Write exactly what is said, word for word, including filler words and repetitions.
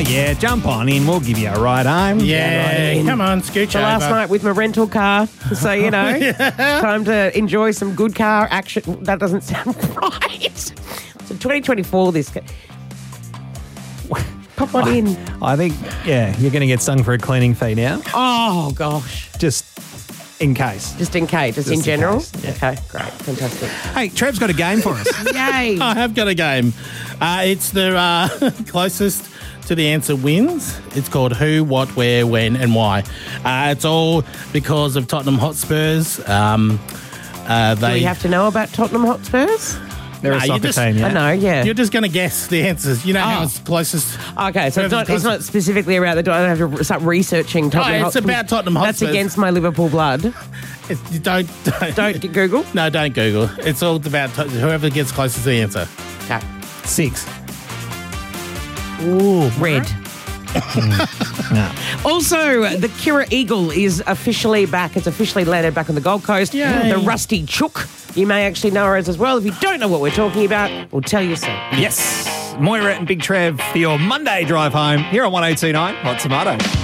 yeah, jump on in. We'll give you a ride home. Yeah, right come on, scooch So over. last night with my rental car. So, you know, time to enjoy some good car action. That doesn't sound right. So twenty twenty-four, this... Pop one in. I think, yeah, you're going to get stung for a cleaning fee now. Oh, gosh. Just in case. Just in case, just, Just in in general? case, yeah. Okay, great. Fantastic. Hey, Trev's got a game for us. Yay. I have got a game. Uh, it's the uh, closest to the answer wins. It's called Who, What, Where, When, and Why. Uh, it's all because of Tottenham Hotspurs. Um, uh, they Do we have to know about Tottenham Hotspurs? They're Nah, a you soccer just- team, yeah. I know, yeah. You're just going to guess the answers. You know how Oh. it's closest. Okay, so it's not, Whoever's it's not specifically about the... I don't have to start researching Tottenham it's Hotspurs. about Tottenham That's Hotspurs. against my Liverpool blood. It, you don't, don't. Don't get Google. No, don't Google. It's all about Tot- whoever gets closest to the answer. Okay. Six. Ooh. Red. No. Also, the Kira Eagle is officially back. It's officially landed back on the Gold Coast. Yay. The Rusty Chook. You may actually know her as as well. If you don't know what we're talking about, we'll tell you soon. Yes. Moira and Big Trev for your Monday drive home here on one oh two nine Hot Tomato.